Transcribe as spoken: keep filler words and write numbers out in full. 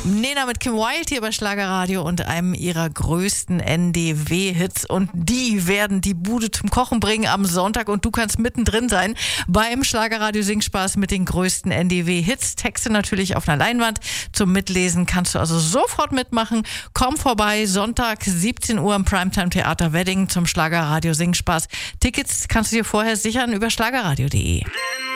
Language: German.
Nena mit Kim Wilde hier bei Schlagerradio und einem ihrer größten N D W-Hits. Und die werden die Bude zum Kochen bringen am Sonntag und du kannst mittendrin sein beim Schlagerradio Singspaß mit den größten N D W-Hits. Texte natürlich auf einer Leinwand. Zum Mitlesen kannst du also sofort mitmachen. Komm vorbei, Sonntag siebzehn Uhr im Primetime Theater Wedding zum Schlagerradio Singspaß. Tickets kannst du dir vorher sichern über schlagerradio punkt de.